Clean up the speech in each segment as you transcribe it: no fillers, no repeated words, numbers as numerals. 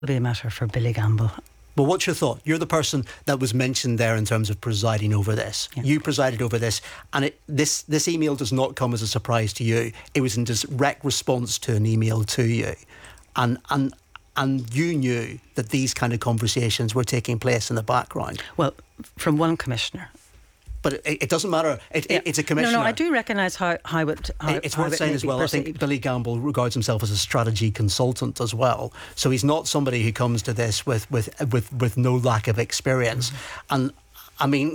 be a matter for Billy Gamble. Well, what's your thought? You're the person that was mentioned there in terms of presiding over this. Yeah. You presided over this, and this email does not come as a surprise to you. It was in direct response to an email to you, and you knew that these kind of conversations were taking place in the background. Well, from one commissioner. But it doesn't matter. It's a commissioner. No, I do recognise how it's worth saying as well. Perceived. I think Billy Gamble regards himself as a strategy consultant as well. So he's not somebody who comes to this with no lack of experience. Mm-hmm. And I mean,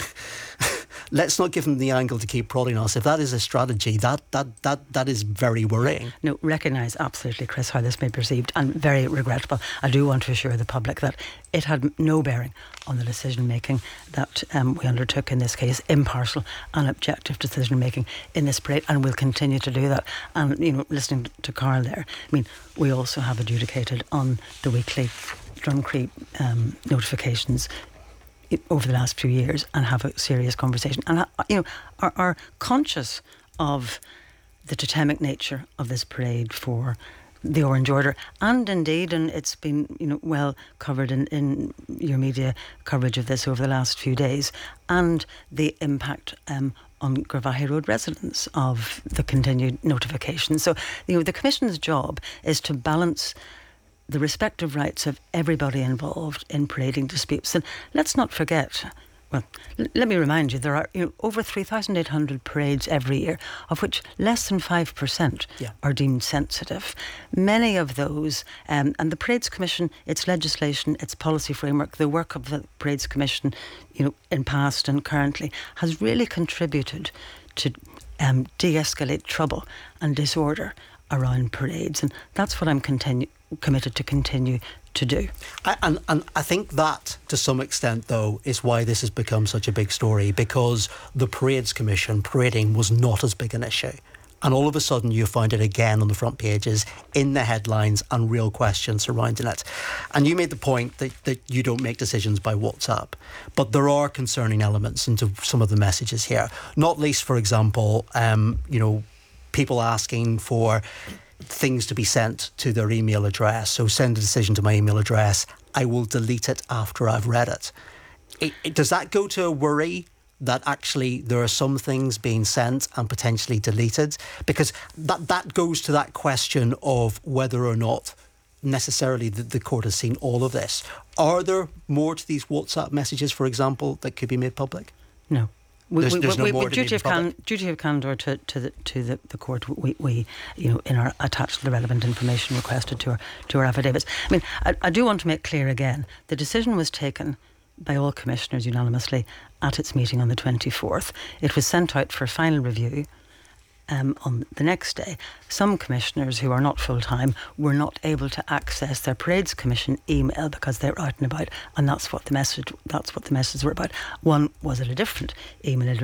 let's not give him the angle to keep prodding us. If that is a strategy, that is very worrying. No, recognise absolutely, Chris, how this may be perceived, and very regrettable. I do want to assure the public that it had no bearing on the decision making that we undertook in this case, impartial and objective decision making in this parade, and we'll continue to do that. And listening to Carl there, I mean, we also have adjudicated on the weekly Drumcree notifications over the last few years and have a serious conversation, and are conscious of the totemic nature of this parade for the Orange Order, and indeed, and it's been well covered in your media coverage of this over the last few days, and the impact on Gravahi Road residents of the continued notification. So the Commission's job is to balance the respective rights of everybody involved in parading disputes. And let's not forget, well, let me remind you, there are over 3,800 parades every year, of which less than 5% are deemed sensitive. Many of those, and the Parades Commission, its legislation, its policy framework, the work of the Parades Commission, in past and currently, has really contributed to de-escalate trouble and disorder around parades, and that's what I'm committed to continue to do. And I think that, to some extent, though, is why this has become such a big story, because the Parades Commission, parading, was not as big an issue. And all of a sudden you find it again on the front pages, in the headlines, and real questions surrounding it. And you made the point that you don't make decisions by WhatsApp. But there are concerning elements into some of the messages here. Not least, for example, people asking for things to be sent to their email address. So send a decision to my email address. I will delete it after I've read it. Does that go to a worry that actually there are some things being sent and potentially deleted? Because that goes to that question of whether or not necessarily the court has seen all of this. Are there more to these WhatsApp messages, for example, that could be made public? No. There's no more duty of candour to the court. We in our attached the relevant information requested to our affidavits. I mean, I do want to make clear again, the decision was taken by all commissioners unanimously at its meeting on the 24th. It was sent out for final review on the next day. Some commissioners who are not full-time were not able to access their Parades Commission email because they're out and about, and that's what the messages were about. One was at a different email